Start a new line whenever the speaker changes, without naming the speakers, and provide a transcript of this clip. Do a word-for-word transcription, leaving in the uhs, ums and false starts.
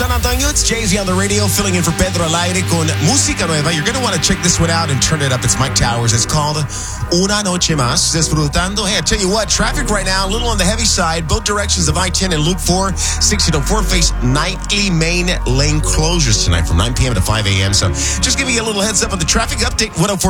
San Antonio. It's Jay-Z on the radio, filling in for Pedro al aire con música nueva. You're going to want to check this one out and turn it up. It's Mike Towers. It's called Una Noche Más. Disfrutando. Hey, I tell you what, traffic right now, a little on the heavy side. Both directions of I ten and Loop four. sixteen oh four face nightly main lane closures tonight from nine p.m. to five a.m. So just giving you a little heads up on the traffic update. one oh four